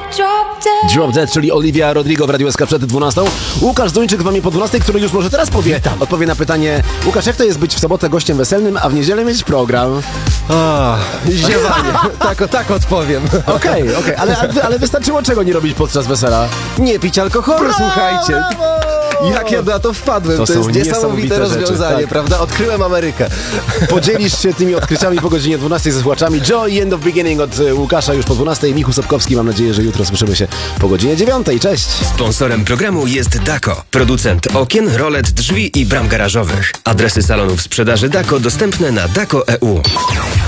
Drop Dead, czyli Olivia Rodrigo w Radiu SK przed 12. Łukasz Zduńczyk z wami po 12, który już może teraz odpowie na pytanie: Łukasz, jak to jest być w sobotę gościem weselnym, a w niedzielę mieć program? Ziewanie. tak odpowiem. Okej, ale wystarczyło czego nie robić podczas wesela? Nie pić alkoholu, słuchajcie. Jak ja na to wpadłem? To To są jest niesamowite rzeczy, rozwiązanie, tak. prawda? Odkryłem Amerykę. Podzielisz się tymi odkryciami po godzinie 12 ze słuchaczami. Joe i End of Beginning od Łukasza już po 12. Michu Sobkowski, mam nadzieję, że jutro słyszymy się po godzinie 9. Cześć! Sponsorem programu jest Dako, producent okien, rolet, drzwi i bram garażowych. Adresy salonów sprzedaży Dako dostępne na dako.eu.